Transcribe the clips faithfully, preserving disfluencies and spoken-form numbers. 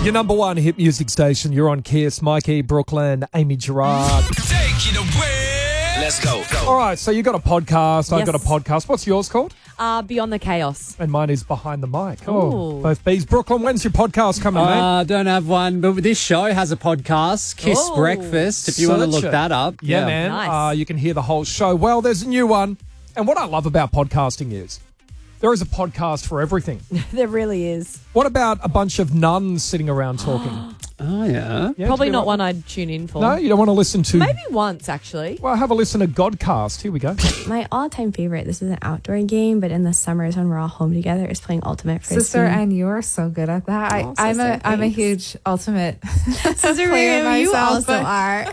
Your number one hit music station. You're on Kiss. Mikey, Brooklyn, Amy Gerard. Take it away. Let's go. go. All right, so you got a podcast. I've Yes. got a podcast. What's yours called? Uh, Beyond the Chaos. And mine is Behind the Mic. Oh, Ooh. both B's. Brooklyn, when's your podcast coming, mate? I uh, don't have one, but this show has a podcast, Kiss Oh. Breakfast, if you want to Search look it. that up. Yeah, man. Nice. Uh, you can hear the whole show. Well, there's a new one. And what I love about podcasting is there is a podcast for everything. There really is. What about a bunch of nuns sitting around talking? Oh, yeah. Yeah, Probably do you not want- one I'd tune in for. No, you don't want to listen to... Maybe once, actually. Well, have a listen to Godcast. Here we go. My all-time favorite, this is an outdoor game, but in the summers when we're all home together, is playing Ultimate Frisbee. Sister, and you're so good at that. I, Oh, I'm a sister, I'm a thanks. huge Ultimate Sister player Miriam, you myself, also but- are.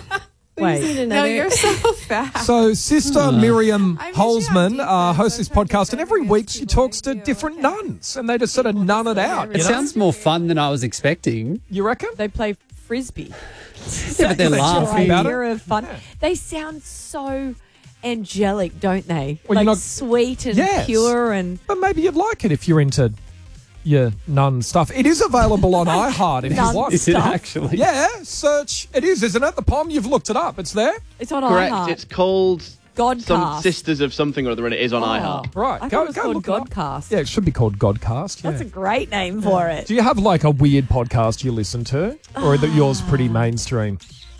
Wait. No, you're so fast. So, Sister Miriam I miss Holzman you uh, on hosts defense. this I'm trying podcast, to and every get week she people talks like to you. different Okay. nuns, and they just sort of nun it out. It You, know? sounds more fun than I was expecting. You reckon? They play Frisbee. Yeah, but they're They talk laughing. about it. Idea of fun. They sound so angelic, don't they? Well, like you're not- sweet and Yes. pure and... But maybe you'd like it if you're into your nun stuff. It is available on iHeart if you Nun want. Is it Stuff. actually? Yeah, search. It is, isn't it? The P O M, you've looked it up. It's there. It's on Correct. iHeart. It's called Godcast. some Sisters of something or other, and it is on Oh. iHeart. Right. I go thought it was go called look it up. Godcast. Yeah, it should be called Godcast. Yeah. That's a great name for it. Do you have like a weird podcast you listen to? Or that yours pretty mainstream?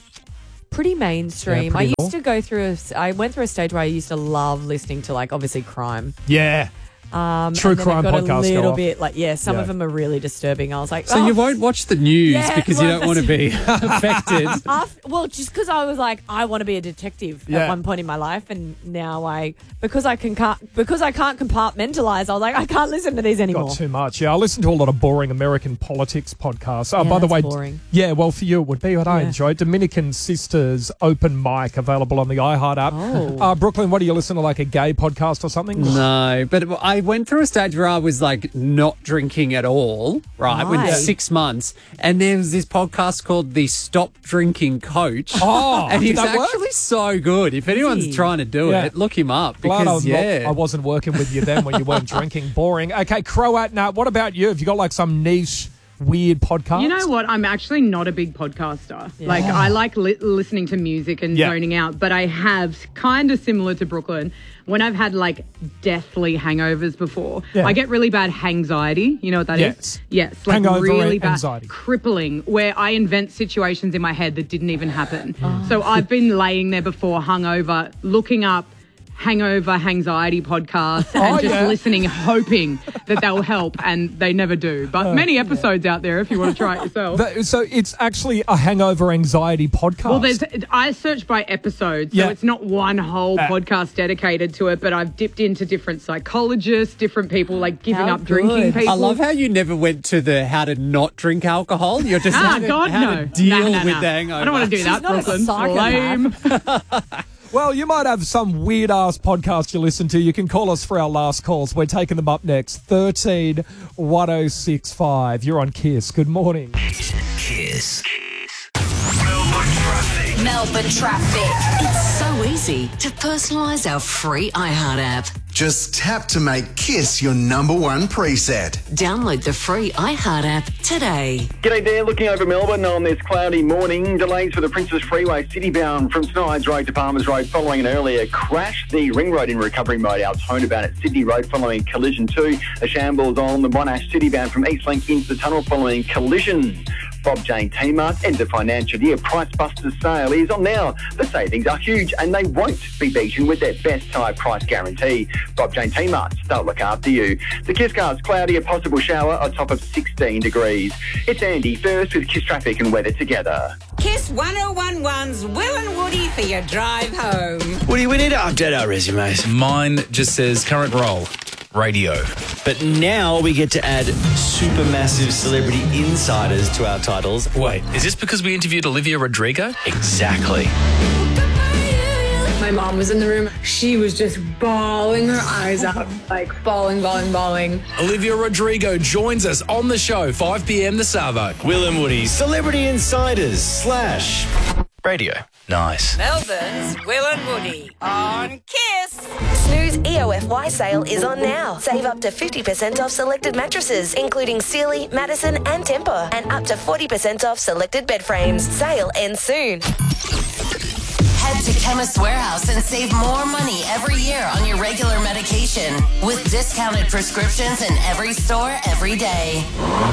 Pretty mainstream. Yeah, pretty I used to go through. A, I went through a stage where I used to love listening to like obviously crime. Yeah. Um, True and then crime it got podcasts a go little off. bit like yeah. Some Yeah. of them are really disturbing. I was like, So oh. you won't watch the news Yeah, because you well, don't want to be affected. Af- well, just because I was like, I want to be a detective Yeah. at one point in my life, and now I because I can can't because I can't compartmentalize. I was like, I can't listen to these anymore. Got too much. Yeah, I listen to a lot of boring American politics podcasts. Oh, Yeah, by the that's way, boring. yeah, well, for you it would be what I Yeah. enjoy. Dominican Sisters Open Mic available on the iHeart app. Oh. Uh, Brooklyn, what do you listen to, like a gay podcast or something? No, but I went through a stage where I was like not drinking at all, right, with Nice. six months. And there was this podcast called The Stop Drinking Coach. Oh, and did he's that work? actually so good. If anyone's he? trying to do Yeah. it, look him up. Glad I, Because, was not- yeah. I wasn't working with you then when you weren't drinking. Boring. Okay, Croat Nat, what about you? Have you got like some niche, weird podcast? You know what? I'm actually not a big podcaster. Like, I like li- listening to music and Yeah. zoning out, but I have, kind of similar to Brooklyn, when I've had like deathly hangovers before, Yeah. I get really bad hangxiety. You know what that is? Yes. Yes. Like Hangover really and bad. anxiety. Crippling, where I invent situations in my head that didn't even happen. Oh. So I've been laying there before, hungover, looking up hangover anxiety podcasts and Oh, just yeah. listening, hoping that they'll help, and they never do. But many episodes out there if you want to try it yourself. That- so it's actually a hangover anxiety podcast. Well, there's I search by episode, so Yeah. it's not one whole Uh, podcast dedicated to it, but I've dipped into different psychologists, different people like giving How up drinking good. people. I love how you never went to the how to not drink alcohol. You're just Ah, how to, God, how no. to deal Nah, nah, with nah. the hangover. I don't want to do that, not a Brooklyn. psychopath. Lame. Well, you might have some weird ass podcast you listen to. You can call us for our last calls. We're taking them up next. thirteen one oh six five. You're on Kiss. Good morning. Kiss. Melbourne traffic. Melbourne traffic. It's so easy to personalise our free iHeart app. Just tap to make Kiss your number one preset. Download the free iHeart app today. G'day there, looking over Melbourne on this cloudy morning. Delays for the Princess Freeway citybound from Snides Road to Palmers Road following an earlier crash. The Ring Road in recovery mode out Honeyband at Sydney Road following collision two. A shambles on the Monash citybound from Eastlink into the tunnel following collision. Bob Jane T-Mart ends the financial year Price Buster sale is on now. The savings are huge and they won't be beaten with their best type price guarantee. Bob Jane T-Mart, they'll look after you. The Kiss Cars, cloudy, a possible shower on top of sixteen degrees. It's Andy first with Kiss traffic and weather together. Kiss one oh one one's Will and Woody for your drive home. Woody, we need to update our resumes. Mine just says current role, radio. But now we get to add supermassive celebrity insiders to our titles. Wait, is this because we interviewed Olivia Rodrigo? Exactly. My mom was in the room. She was just bawling her eyes out, like bawling, bawling, bawling. Olivia Rodrigo joins us on the show, five p.m. the Savo. Will and Woody, celebrity insiders slash radio. Nice. Melbourne's Will and Woody on Kiss. Snooze E O F Y sale is on now. Save up to fifty percent off selected mattresses, including Sealy, Madison and Tempur, and up to forty percent off selected bed frames. Sale ends soon. Head to Chemist Warehouse and save more money every year on your regular medication with discounted prescriptions in every store every day.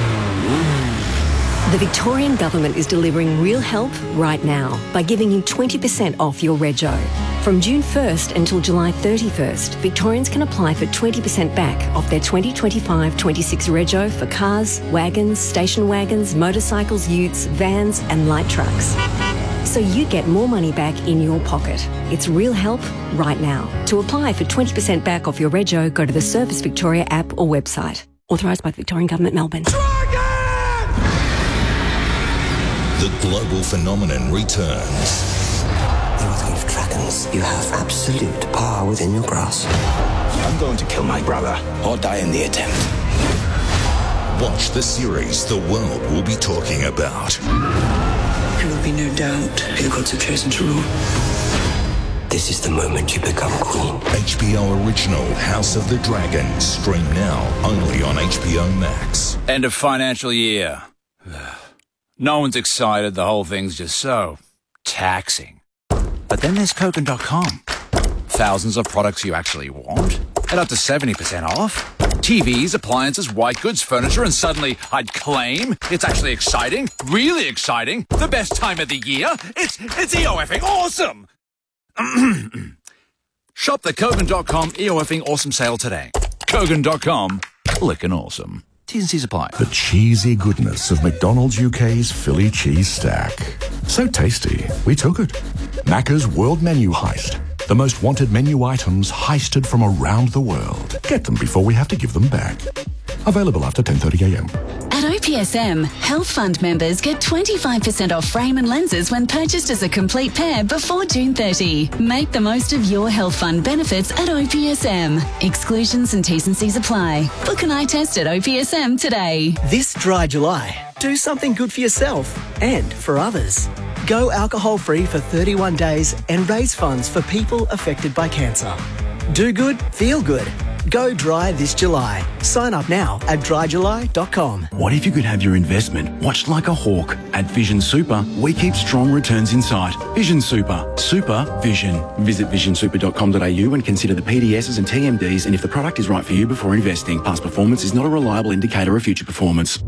The Victorian Government is delivering real help right now by giving you twenty percent off your rego. From June first until July thirty-first, Victorians can apply for twenty percent back off their twenty twenty-five twenty-six rego for cars, wagons, station wagons, motorcycles, utes, vans and light trucks. So you get more money back in your pocket. It's real help right now. To apply for twenty percent back off your rego, go to the Service Victoria app or website. Authorised by the Victorian Government, Melbourne. The global phenomenon returns. You are the King of Dragons. You have absolute power within your grasp. I'm going to kill my brother or die in the attempt. Watch the series the world will be talking about. There will be no doubt who gods have chosen to rule. This is the moment you become queen. H B O original House of the Dragon. Stream now only on H B O Max. End of financial year. No one's excited. The whole thing's just so taxing. But then there's Kogan dot com. Thousands of products you actually want at up to seventy percent off. T Vs, appliances, white goods, furniture, and suddenly I'd claim it's actually exciting, really exciting, the best time of the year. It's it's EOFing awesome. Shop the Kogan dot com EOFing awesome sale today. Kogan dot com, clickin' awesome. T's and C's apply. The cheesy goodness of McDonald's U K's Philly cheese stack. So tasty, we took it. Macca's World Menu Heist. The most wanted menu items heisted from around the world. Get them before we have to give them back. Available after ten thirty a m. At O P S M, Health Fund members get twenty-five percent off frame and lenses when purchased as a complete pair before June thirtieth. Make the most of your Health Fund benefits at O P S M. Exclusions and T's and C's apply. Book an eye test at O P S M today. This dry July, do something good for yourself and for others. Go alcohol-free for thirty-one days and raise funds for people affected by cancer. Do good, feel good. Go dry this July. Sign up now at dry july dot com. What if you could have your investment watched like a hawk? At Vision Super, we keep strong returns in sight. Vision Super. Super Vision. Visit vision super dot com dot a u and consider the P D Ss and T M Ds and if the product is right for you before investing. Past performance is not a reliable indicator of future performance.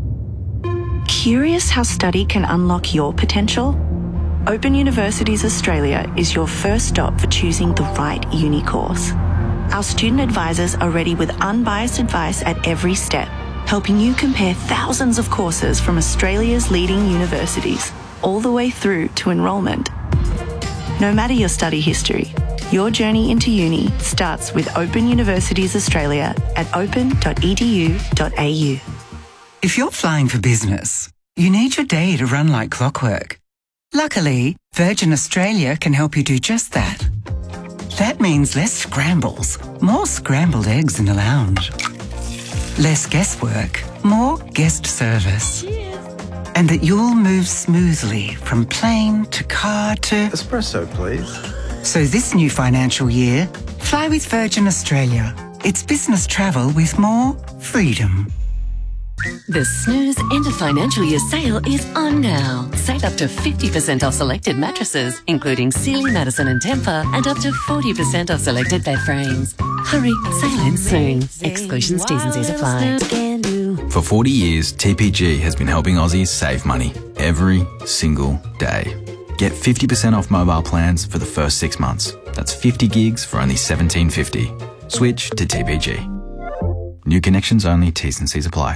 Curious how study can unlock your potential? Open Universities Australia is your first stop for choosing the right uni course. Our student advisors are ready with unbiased advice at every step, helping you compare thousands of courses from Australia's leading universities, all the way through to enrolment. No matter your study history, your journey into uni starts with Open Universities Australia at open dot e d u dot a u. If you're flying for business, you need your day to run like clockwork. Luckily, Virgin Australia can help you do just that. That means less scrambles, more scrambled eggs in the lounge. Less guesswork, more guest service. And that you'll move smoothly from plane to car to... Espresso, please. So this new financial year, fly with Virgin Australia. It's business travel with more freedom. The Snooze End of Financial Year sale is on now. Save up to fifty percent off selected mattresses, including Sealy, Madison and Tempur, and up to forty percent off selected bed frames. Hurry, sale ends soon. Exclusions, T's and C's apply. For forty years, T P G has been helping Aussies save money every single day. Get fifty percent off mobile plans for the first six months. That's fifty gigs for only seventeen fifty. Switch to T P G. New connections only, T's and C's apply.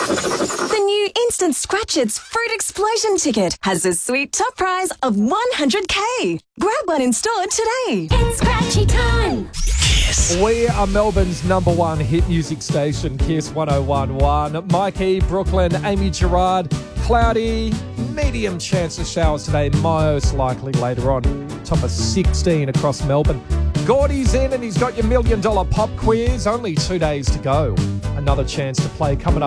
The new Instant Scratch It's Fruit Explosion ticket has a sweet top prize of one hundred K. Grab one in store today. It's Scratchy time. Kiss. We are Melbourne's number one hit music station, Kiss one oh one point one. Mikey, Brooklyn, Amy Gerard, cloudy, medium chance of showers today, most likely later on. Top of sixteen across Melbourne. Gordy's in and he's got your million dollar pop quiz. Only two days to go. Another chance to play coming up.